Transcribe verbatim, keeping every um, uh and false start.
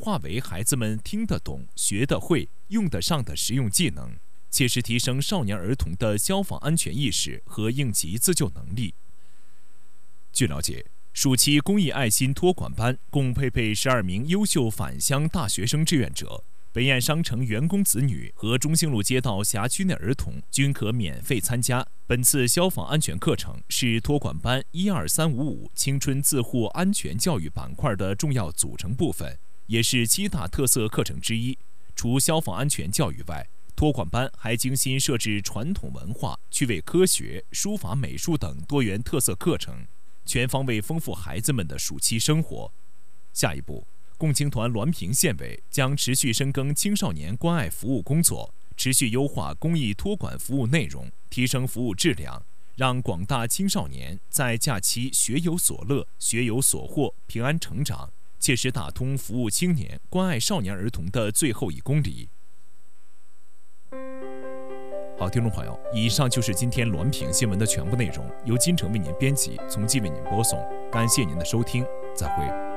化为孩子们听得懂、学得会、用得上的实用技能，切实提升少年儿童的消防安全意识和应急自救能力。据了解，暑期公益爱心托管班共配备十二名优秀返乡大学生志愿者，北苑商城员工子女和中兴路街道辖区内儿童均可免费参加。本次消防安全课程是托管班一二三五五青春自护安全教育板块的重要组成部分，也是七大特色课程之一。除消防安全教育外，托管班还精心设置传统文化、趣味科学、书法美术等多元特色课程，全方位丰富孩子们的暑期生活。下一步，共青团滦平县委将持续深耕青少年关爱服务工作，持续优化公益托管服务内容，提升服务质量，让广大青少年在假期学有所乐、学有所获，平安成长，切实打通服务青年、关爱少年儿童的最后一公里。好，听众朋友，以上就是今天滦平新闻的全部内容，由金城为您编辑，从基为您播送。感谢您的收听，再会。